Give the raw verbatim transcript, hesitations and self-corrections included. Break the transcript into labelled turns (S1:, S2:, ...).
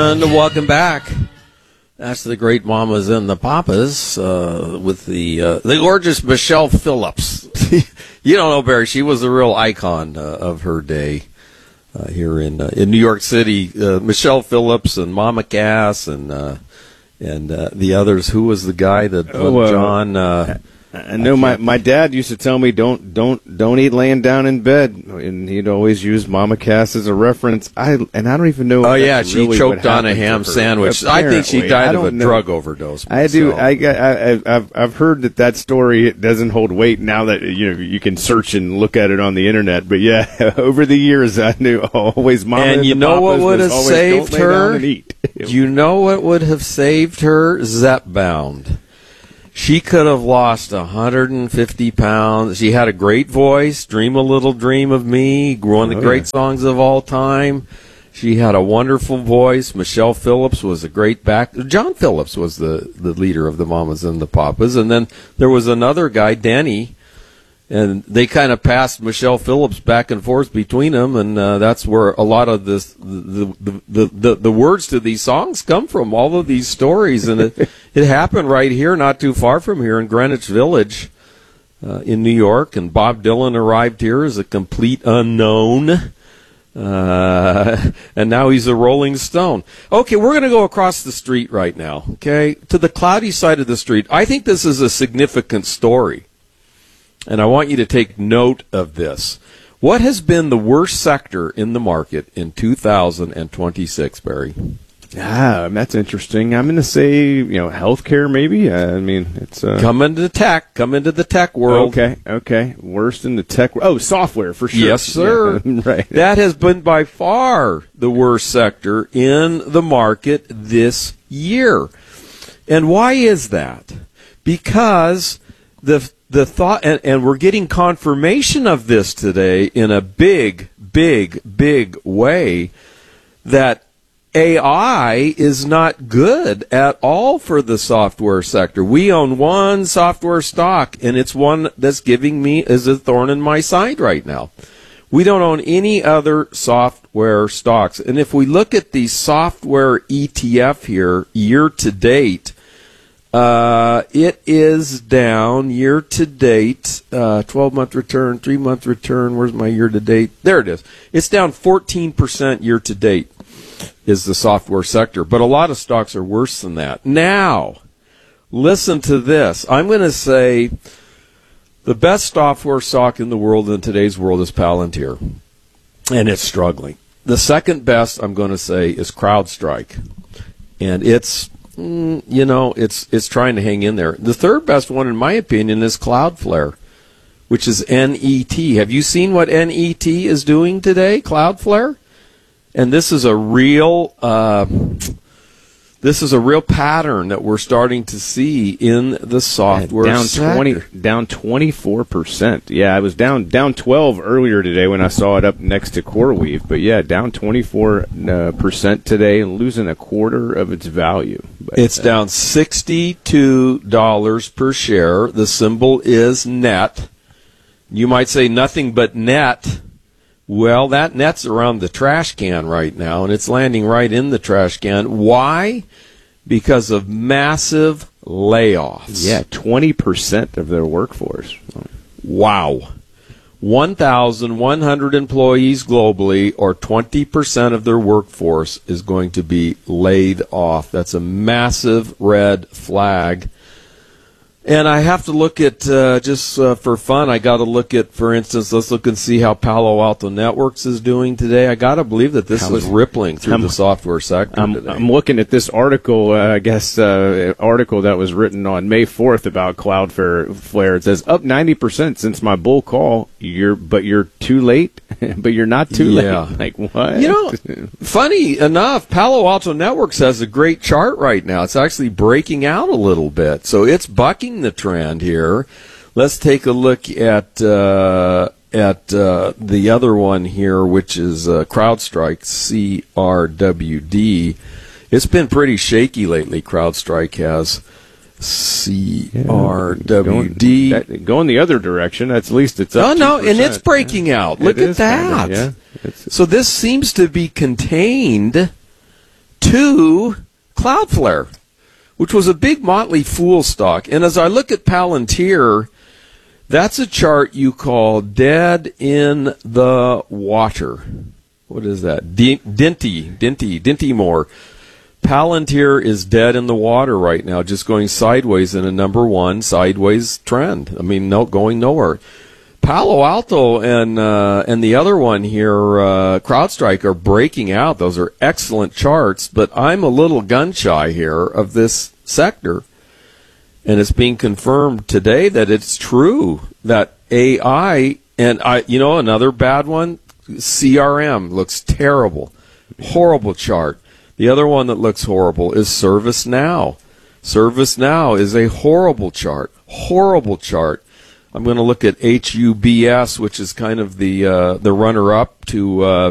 S1: And welcome back. That's the great Mamas and the Papas uh, with the uh, the gorgeous Michelle Phillips. You don't know, Barry. She was a real icon uh, of her day uh, here in uh, in New York City. Uh, Michelle Phillips and Mama Cass and uh, and uh, the others. Who was the guy that
S2: oh, uh,
S1: John? Uh,
S2: I know my, my dad used to tell me don't don't don't eat laying down in bed, and he'd always use Mama Cass as a reference. I and I don't even know.
S1: Oh
S2: if
S1: yeah,
S2: that's
S1: she
S2: really
S1: choked
S2: what
S1: on a
S2: happened
S1: ham
S2: to her.
S1: sandwich.
S2: Apparently.
S1: I think she died
S2: I
S1: of a
S2: don't know.
S1: drug overdose.
S2: I do.
S1: myself.
S2: I, I I've I've heard that that story doesn't hold weight now that you know you can search and look at it on the internet. But yeah, over the years I knew always Mama.
S1: And,
S2: and
S1: you
S2: the
S1: know what
S2: Papas
S1: would
S2: was
S1: have
S2: always,
S1: saved
S2: "Don't lay down
S1: her?
S2: and eat."
S1: You know what would have saved her? Zepbound. She could have lost one hundred fifty pounds. She had a great voice, Dream a Little Dream of Me, one of the
S2: Oh,
S1: great
S2: yeah.
S1: songs of all time. She had a wonderful voice. Michelle Phillips was a great back. John Phillips was the, the leader of the Mamas and the Papas. And then there was another guy, Denny, and they kind of passed Michelle Phillips back and forth between them, and uh, that's where a lot of this, the, the the the the words to these songs come from. All of these stories, and it it happened right here, not too far from here, in Greenwich Village, uh, in New York. And Bob Dylan arrived here as a complete unknown, uh, and now he's a Rolling Stone. Okay, we're going to go across the street right now. Okay, to the cloudy side of the street. I think this is a significant story. And I want you to take note of this. What has been the worst sector in the market in two thousand twenty-six, Barry?
S2: Ah, that's interesting. I'm going to say, you know, healthcare maybe. Uh, I mean, it's uh,
S1: Come into tech. Come into the tech world.
S2: Okay, okay. Worst in the tech. Oh, software for sure.
S1: Yes, sir.
S2: Yeah, right.
S1: That has been by far the worst sector in the market this year. And why is that? Because the the thought, and, and we're getting confirmation of this today in a big, big, big way, that A I is not good at all for the software sector. We own one software stock, and it's one that's giving me is a thorn in my side right now. We don't own any other software stocks. And if we look at the software E T F here, year to date, uh, it is down year to date, uh, twelve-month return, three-month return. Where's my year to date? There it is. It's down fourteen percent year to date. Is the software sector, but a lot of stocks are worse than that. Now, listen to this. I'm going to say the best software stock in the world in today's world is Palantir, and it's struggling. The second best, I'm going to say, is CrowdStrike, and it's, mm, you know, it's it's trying to hang in there. The third best one, in my opinion, is Cloudflare, which is N E T. Have you seen what N E T is doing today, Cloudflare? And this is a real, uh, this is a real pattern that we're starting to see in the software
S2: down
S1: sector.
S2: twenty, down twenty-four percent. Yeah, I was down down twelve earlier today when I saw it up next to CoreWeave. But yeah, down twenty-four uh, percent today, losing a quarter of its value. But,
S1: It's
S2: uh,
S1: down sixty-two dollars per share. The symbol is net. You might say nothing but net. Well, that net's around the trash can right now, and it's landing right in the trash can. Why? Because of massive layoffs.
S2: Yeah, twenty percent of their workforce.
S1: Wow. one thousand one hundred employees globally, or twenty percent of their workforce, is going to be laid off. That's a massive red flag. And I have to look at, uh, just uh, for fun, I got to look at, for instance, let's look and see how Palo Alto Networks is doing today. I got to believe that this
S2: How
S1: is
S2: is-
S1: rippling through
S2: I'm-
S1: the software sector
S2: I'm,
S1: today.
S2: I'm looking at this article, uh, I guess, uh, article that was written on May fourth about Cloudflare. Flare. It says up ninety percent since my bull call. You're, but you're too late, but you're not too
S1: Yeah.
S2: late. Like what?
S1: You know, funny enough, Palo Alto Networks has a great chart right now. It's actually breaking out a little bit. So it's bucking the trend here. Let's take a look at uh, at uh, the other one here, which is uh, CrowdStrike, C R W D. It's been pretty shaky lately, CrowdStrike has. C R W D.
S2: Going, that, going the other direction. That's at least it's up.
S1: Oh, no,
S2: two percent.
S1: and it's breaking out. Look
S2: It
S1: at
S2: is
S1: that.
S2: kinda, yeah. It's,
S1: So this seems to be contained to Cloudflare, which was a big Motley Fool stock. And as I look at Palantir, that's a chart you call dead in the water. What is that? D- Dinty, Dinty, Dinty Moore. Palantir is dead in the water right now, just going sideways in a number one sideways trend. I mean, no, going nowhere. Palo Alto and uh, and the other one here, uh, CrowdStrike, are breaking out. Those are excellent charts, but I'm a little gun shy here of this sector. And it's being confirmed today that it's true that A I, and I, you know, another bad one, C R M looks terrible. Horrible chart. The other one that looks horrible is ServiceNow. ServiceNow is a horrible chart. Horrible chart. I'm going to look at H U B S, which is kind of the uh, the runner-up to uh,